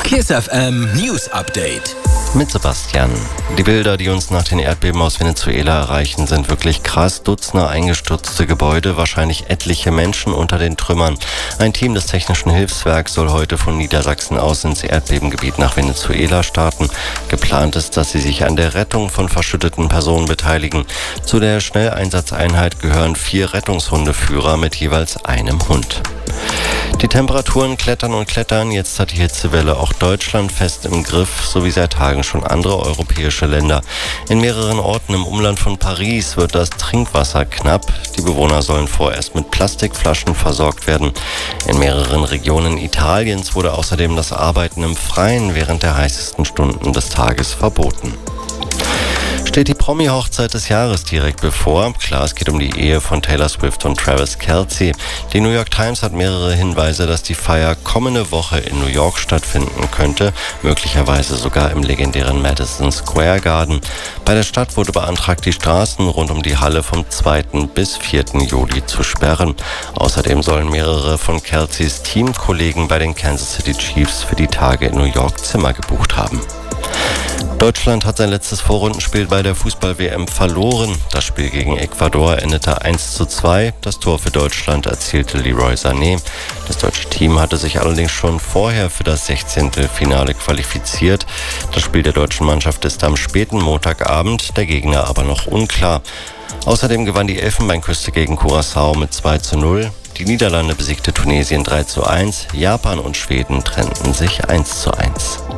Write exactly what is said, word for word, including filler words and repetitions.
Kiss F M News Update. Mit Sebastian. Die Bilder, die uns nach den Erdbeben aus Venezuela erreichen, sind wirklich krass. Dutzende eingestürzte Gebäude, wahrscheinlich etliche Menschen unter den Trümmern. Ein Team des Technischen Hilfswerks soll heute von Niedersachsen aus ins Erdbebengebiet nach Venezuela starten. Geplant ist, dass sie sich an der Rettung von verschütteten Personen beteiligen. Zu der Schnelleinsatzeinheit gehören vier Rettungshundeführer mit jeweils einem Hund. Die Temperaturen klettern und klettern. Jetzt hat die Hitzewelle auch Deutschland fest im Griff, so wie seit Tagen schon andere europäische Länder. In mehreren Orten im Umland von Paris wird das Trinkwasser knapp. Die Bewohner sollen vorerst mit Plastikflaschen versorgt werden. In mehreren Regionen Italiens wurde außerdem das Arbeiten im Freien während der heißesten Stunden des Tages verboten. Steht die Promi-Hochzeit des Jahres direkt bevor. Klar, es geht um die Ehe von Taylor Swift und Travis Kelce. Die New York Times hat mehrere Hinweise, dass die Feier kommende Woche in New York stattfinden könnte, möglicherweise sogar im legendären Madison Square Garden. Bei der Stadt wurde beantragt, die Straßen rund um die Halle vom zweiten bis vierten Juli zu sperren. Außerdem sollen mehrere von Kelces Teamkollegen bei den Kansas City Chiefs für die Tage in New York Zimmer gebucht haben. Deutschland hat sein letztes Vorrundenspiel bei der Fußball-W M verloren. Das Spiel gegen Ecuador endete eins zu zwei. Das Tor für Deutschland erzielte Leroy Sané. Das deutsche Team hatte sich allerdings schon vorher für das sechzehnte Finale qualifiziert. Das Spiel der deutschen Mannschaft ist am späten Montagabend, der Gegner aber noch unklar. Außerdem gewann die Elfenbeinküste gegen Curaçao mit zwei zu null. Die Niederlande besiegte Tunesien drei zu eins. Japan und Schweden trennten sich eins zu eins.